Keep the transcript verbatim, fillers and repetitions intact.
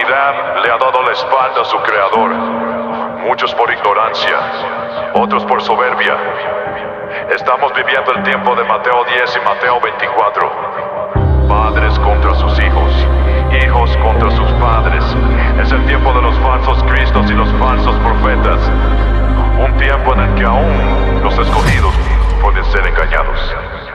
humanidad le ha dado la espalda a su creador. Muchos por ignorancia, otros por soberbia. Estamos viviendo el tiempo de Mateo diez y Mateo veinticuatro. Padres contra sus hijos, hijos contra sus padres. Es el tiempo de los falsos cristos y los falsos profetas. Un tiempo en el que aún los escogidos pueden ser engañados.